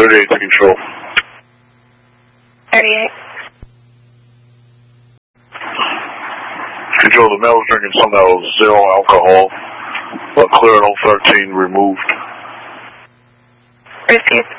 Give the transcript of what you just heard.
38 to control. 38. Control, the male was drinking Sunel 0 alcohol, but clear at 013 removed. Received.